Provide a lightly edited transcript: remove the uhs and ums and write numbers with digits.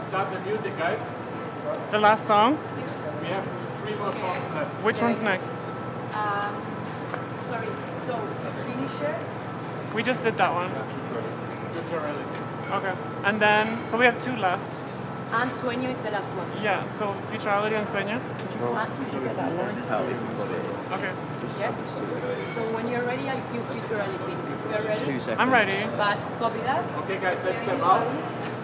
Start the music, guys. The last song? We have 3 more songs left. Which one's next? Sorry, so Finisher. We just did that one. Future Reality. Okay. And then, so we have 2 left. And Sueño is the last one. Yeah, so Futurality and Sueño. Okay. Yes. So when you're ready, I'll cue Futurality. You're ready? 2 seconds. I'm ready. But copy that. Okay, guys, let's step out.